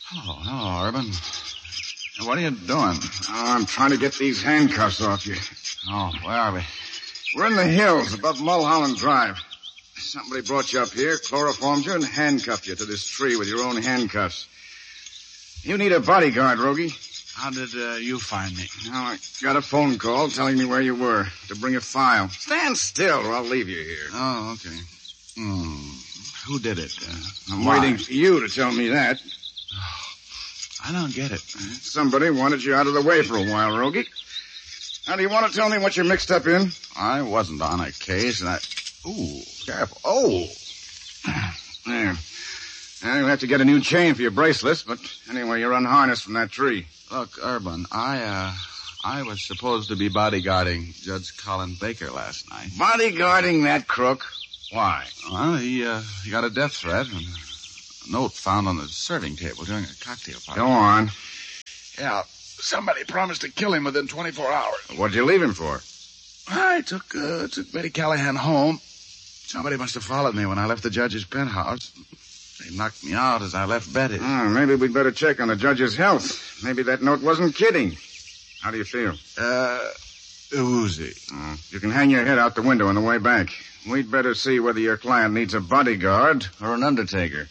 Hello, Urban. What are you doing? Oh, I'm trying to get these handcuffs off you. Oh, where are we? We're in the hills above Mulholland Drive. Somebody brought you up here, chloroformed you, and handcuffed you to this tree with your own handcuffs. You need a bodyguard, Rogie. How did you find me? Now, I got a phone call telling me where you were, to bring a file. Stand still or I'll leave you here. Oh, okay. Who did it? I'm waiting for you to tell me that. I don't get it. Somebody wanted you out of the way for a while, Rogie. Now, do you want to tell me what you're mixed up in? I wasn't on a case, and Ooh, careful. Oh! There. Now, you'll have to get a new chain for your bracelets, but anyway, you're unharnessed from that tree. Look, Urban, I was supposed to be bodyguarding Judge Colin Baker last night. Bodyguarding that crook? Why? Well, he got a death threat and a note found on the serving table during a cocktail party. Go on. Yeah, somebody promised to kill him within 24 hours. What'd you leave him for? I took Betty Callahan home. Somebody must have followed me when I left the judge's penthouse. They knocked me out as I left Betty. Oh, maybe we'd better check on the judge's health. Maybe that note wasn't kidding. How do you feel? Woozy. You can hang your head out the window on the way back. We'd better see whether your client needs a bodyguard or an undertaker.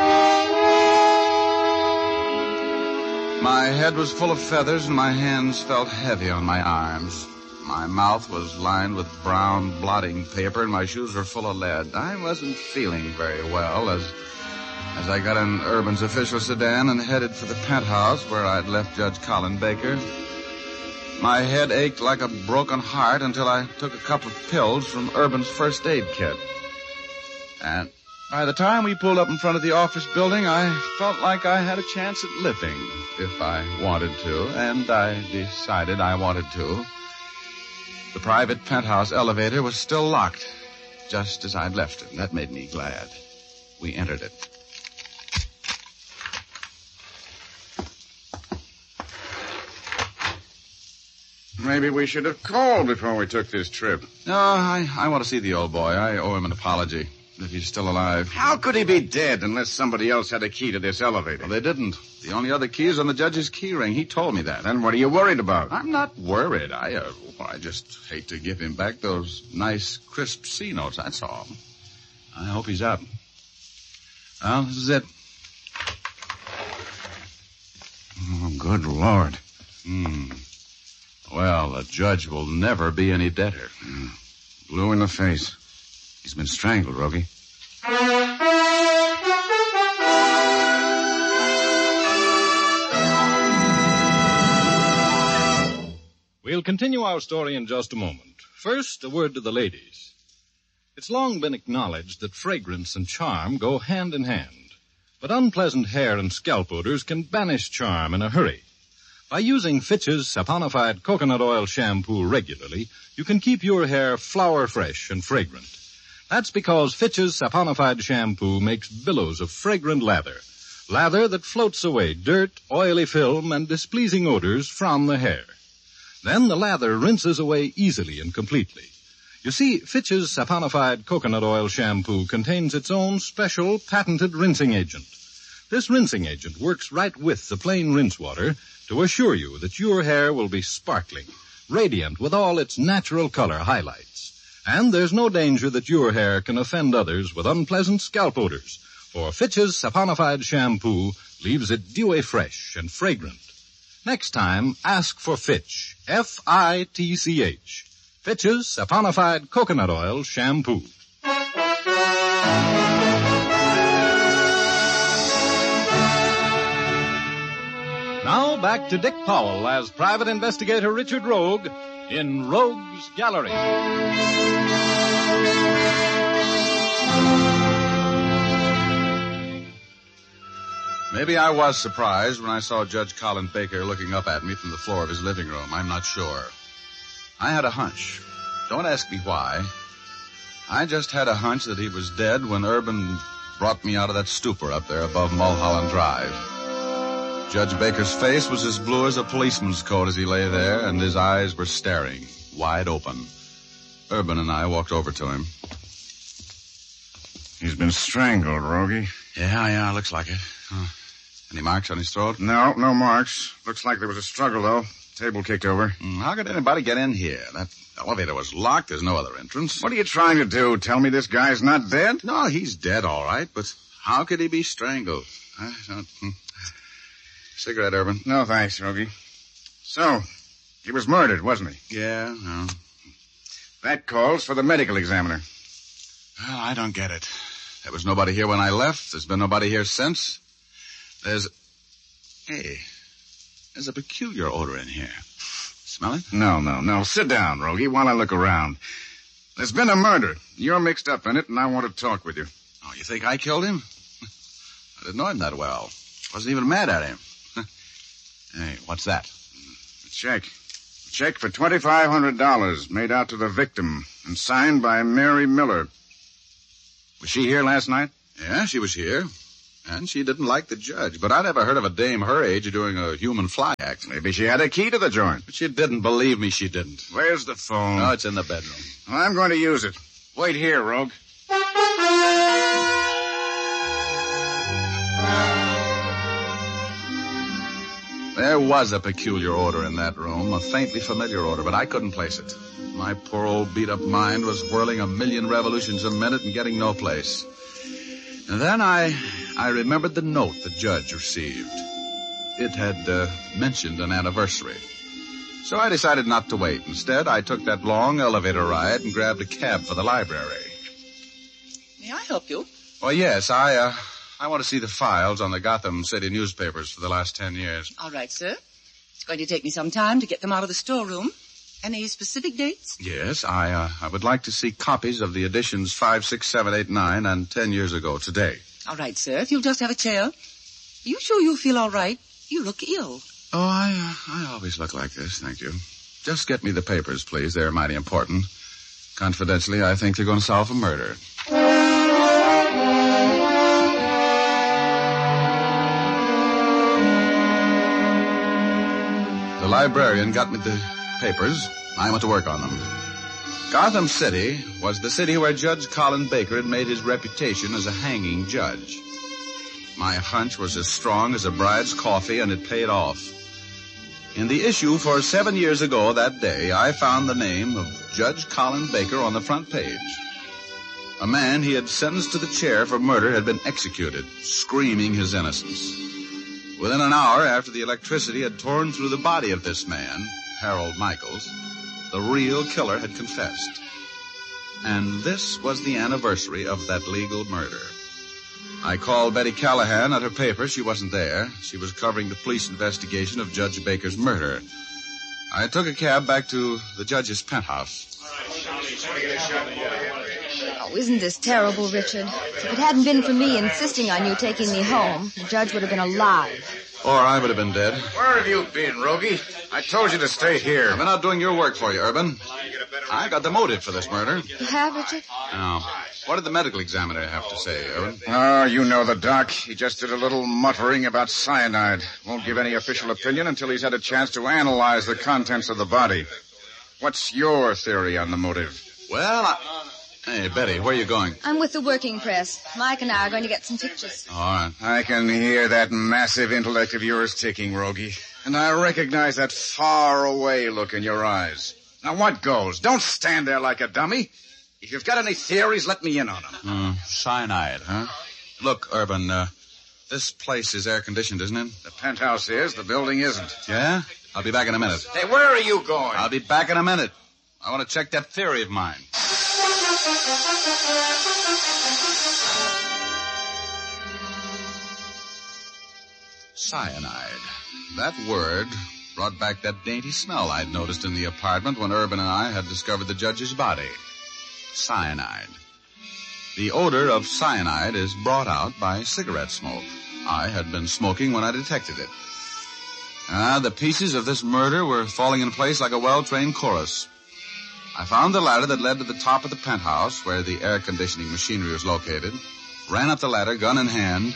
My head was full of feathers and my hands felt heavy on my arms. My mouth was lined with brown blotting paper and my shoes were full of lead. I wasn't feeling very well as I got in Urban's official sedan and headed for the penthouse where I'd left Judge Colin Baker. My head ached like a broken heart until I took a couple of pills from Urban's first aid kit. And by the time we pulled up in front of the office building, I felt like I had a chance at living if I wanted to, and I decided I wanted to. The private penthouse elevator was still locked, just as I'd left it, and that made me glad. We entered it. Maybe we should have called before we took this trip. No, I want to see the old boy. I owe him an apology, if he's still alive. How could he be dead unless somebody else had a key to this elevator? Well, they didn't. The only other key is on the judge's key ring. He told me that. Then what are you worried about? I'm not worried. I just hate to give him back those nice, crisp C notes, that's all. I hope he's up. Well, this is it. Oh, good Lord. Well, the judge will never be any deader. Blue in the face. He's been strangled, Rogie. We'll continue our story in just a moment. First, a word to the ladies. It's long been acknowledged that fragrance and charm go hand in hand. But unpleasant hair and scalp odors can banish charm in a hurry. By using Fitch's saponified coconut oil shampoo regularly, you can keep your hair flower fresh and fragrant. That's because Fitch's saponified shampoo makes billows of fragrant lather. Lather that floats away dirt, oily film, and displeasing odors from the hair. Then the lather rinses away easily and completely. You see, Fitch's saponified coconut oil shampoo contains its own special patented rinsing agent. This rinsing agent works right with the plain rinse water to assure you that your hair will be sparkling, radiant with all its natural color highlights. And there's no danger that your hair can offend others with unpleasant scalp odors, for Fitch's saponified shampoo leaves it dewy fresh and fragrant. Next time, ask for Fitch, F-I-T-C-H. Fitch's saponified coconut oil shampoo. Now back to Dick Powell as Private Investigator Richard Rogue in Rogue's Gallery. Maybe I was surprised when I saw Judge Colin Baker looking up at me from the floor of his living room. I'm not sure. I had a hunch. Don't ask me why. I just had a hunch that he was dead when Urban brought me out of that stupor up there above Mulholland Drive. Judge Baker's face was as blue as a policeman's coat as he lay there, and his eyes were staring, wide open. Urban and I walked over to him. He's been strangled, Rogie. Yeah, looks like it. Any marks on his throat? No marks. Looks like there was a struggle, though. Table kicked over. How could anybody get in here? That elevator was locked. There's no other entrance. What are you trying to do? Tell me this guy's not dead? No, he's dead, all right, but how could he be strangled? I don't... Cigarette, Urban? No, thanks, Rogie. So, he was murdered, wasn't he? Yeah, no. That calls for the medical examiner. Well, I don't get it. There was nobody here when I left. There's been nobody here since. There's a peculiar odor in here. Smell it? No. Sit down, Rogie, while I look around. There's been a murder. You're mixed up in it, and I want to talk with you. Oh, you think I killed him? I didn't know him that well. Wasn't even mad at him. Hey, what's that? A check. A check for $2,500 made out to the victim and signed by Mary Miller. Was she here last night? Yeah, she was here. And she didn't like the judge. But I never heard of a dame her age doing a human fly act. Maybe she had a key to the joint. But she didn't. Believe me, she didn't. Where's the phone? Oh, it's in the bedroom. Well, I'm going to use it. Wait here, Rogue. There was a peculiar odor in that room, a faintly familiar odor, but I couldn't place it. My poor old beat-up mind was whirling a million revolutions a minute and getting no place. And then I remembered the note the judge received. It had mentioned an anniversary. So I decided not to wait. Instead, I took that long elevator ride and grabbed a cab for the library. May I help you? Well, yes, I want to see the files on the Gotham City newspapers for the last 10 years. All right, sir. It's going to take me some time to get them out of the storeroom. Any specific dates? Yes, I would like to see copies of the editions 5, 6, 7, 8, 9, and 10 years ago today. All right, sir. If you'll just have a chair. Are you sure you'll feel all right? You look ill. Oh, I always look like this, thank you. Just get me the papers, please. They're mighty important. Confidentially, I think they're going to solve a murder. The librarian got me the papers. I went to work on them. Gotham City was the city where Judge Colin Baker had made his reputation as a hanging judge. My hunch was as strong as a bride's coffee, and it paid off. In the issue for 7 years ago that day, I found the name of Judge Colin Baker on the front page. A man he had sentenced to the chair for murder had been executed, screaming his innocence. Within an hour after the electricity had torn through the body of this man, Harold Michaels, the real killer had confessed. And this was the anniversary of that legal murder. I called Betty Callahan at her paper. She wasn't there. She was covering the police investigation of Judge Baker's murder. I took a cab back to the judge's penthouse. Oh, isn't this terrible, Richard? If it hadn't been for me insisting on you taking me home, the judge would have been alive. Or I would have been dead. Where have you been, Rogie? I told you to stay here. I've been out doing your work for you, Urban. I got the motive for this murder. You have, Richard? Now, what did the medical examiner have to say, Urban? Oh, you know the doc. He just did a little muttering about cyanide. Won't give any official opinion until he's had a chance to analyze the contents of the body. What's your theory on the motive? Well, Hey, Betty, where are you going? I'm with the working press. Mike and I are going to get some pictures. All right. I can hear that massive intellect of yours ticking, Rogie. And I recognize that far-away look in your eyes. Now, what goes? Don't stand there like a dummy. If you've got any theories, let me in on them. Cyanide, huh? Look, Urban, this place is air-conditioned, isn't it? The penthouse is. The building isn't. Yeah? I'll be back in a minute. Hey, where are you going? I'll be back in a minute. I want to check that theory of mine. Cyanide. That word brought back that dainty smell I'd noticed in the apartment when Urban and I had discovered the judge's body. Cyanide. The odor of cyanide is brought out by cigarette smoke. I had been smoking when I detected it. The pieces of this murder were falling in place like a well-trained chorus. I found the ladder that led to the top of the penthouse where the air conditioning machinery was located, ran up the ladder, gun in hand,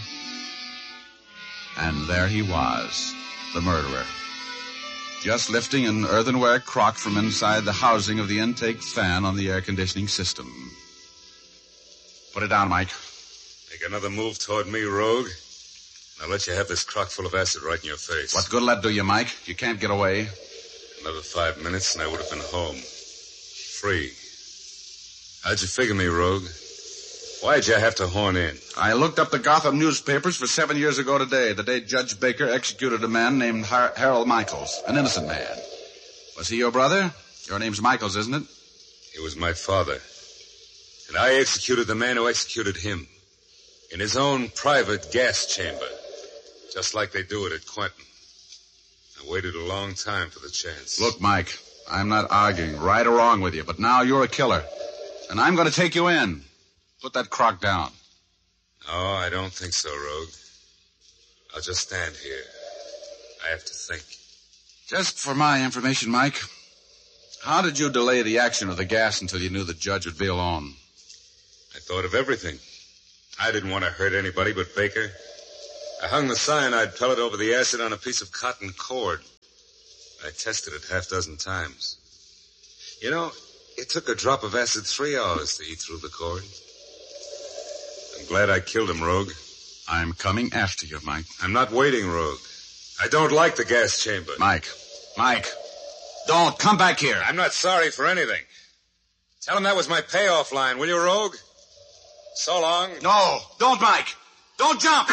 and there he was, the murderer. Just lifting an earthenware crock from inside the housing of the intake fan on the air conditioning system. Put it down, Mike. Make another move toward me, Rogue. I'll let you have this crock full of acid right in your face. What good'll that do you, Mike? You can't get away. Another 5 minutes and I would have been home. Free. How'd you figure me, Rogue? Why'd you have to horn in? I looked up the Gotham newspapers for 7 years ago today, the day Judge Baker executed a man named Harold Michaels, an innocent man. Was he your brother? Your name's Michaels, isn't it? He was my father. And I executed the man who executed him. In his own private gas chamber. Just like they do it at Quentin. I waited a long time for the chance. Look, Mike, I'm not arguing right or wrong with you, but now you're a killer. And I'm going to take you in. Put that crock down. Oh, I don't think so, Rogue. I'll just stand here. I have to think. Just for my information, Mike, how did you delay the action of the gas until you knew the judge would be alone? I thought of everything. I didn't want to hurt anybody but Baker. I hung the cyanide pellet over the acid on a piece of cotton cord. I tested it 6 times. You know, it took a drop of acid 3 hours to eat through the cord. I'm glad I killed him, Rogue. I'm coming after you, Mike. I'm not waiting, Rogue. I don't like the gas chamber. Mike, don't come back here. I'm not sorry for anything. Tell him that was my payoff line, will you, Rogue? So long. No, don't, Mike. Don't jump.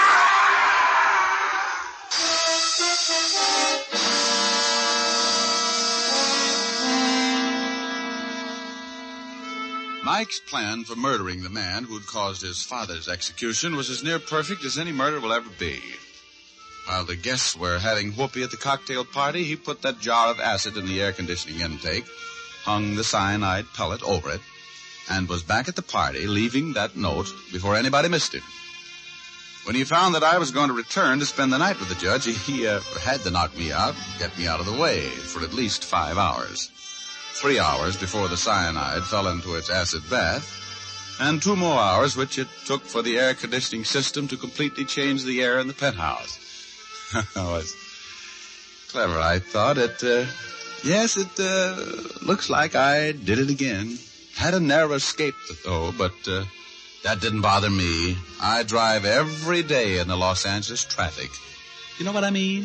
Mike's plan for murdering the man who'd caused his father's execution was as near perfect as any murder will ever be. While the guests were having whoopee at the cocktail party, he put that jar of acid in the air conditioning intake, hung the cyanide pellet over it, and was back at the party, leaving that note before anybody missed him. When he found that I was going to return to spend the night with the judge, he had to knock me out, get me out of the way for at least 5 hours. 3 hours before the cyanide fell into its acid bath, and 2 more hours which it took for the air conditioning system to completely change the air in the penthouse. It was clever, I thought. Yes, it looks like I did it again. Had a narrow escape, though, but that didn't bother me. I drive every day in the Los Angeles traffic. You know what I mean?